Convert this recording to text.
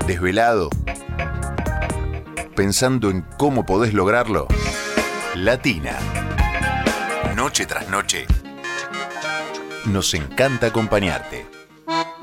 ¿Desvelado? ¿Pensando en cómo podés lograrlo? Latina. Noche tras noche. Nos encanta acompañarte.